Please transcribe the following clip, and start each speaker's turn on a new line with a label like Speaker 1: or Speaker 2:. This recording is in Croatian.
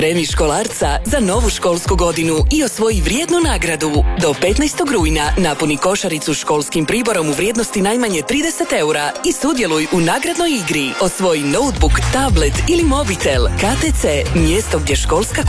Speaker 1: Premi školarca za novu školsku godinu i osvoji vrijednu nagradu. Do 15. rujna napuni košaricu školskim priborom u vrijednosti najmanje 30 eura i sudjeluj u nagradnoj igri. Osvoji notebook, tablet ili mobitel. KTC, mjesto gdje školska